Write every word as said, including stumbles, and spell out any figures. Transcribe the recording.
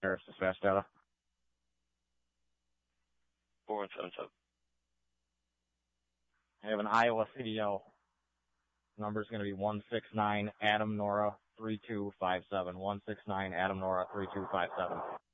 Harris Dispatch Data. four one seven seven. I have an Iowa C D L. Number's going to be one six nine Adam Nora three two five seven. one six nine Adam Nora three two five seven.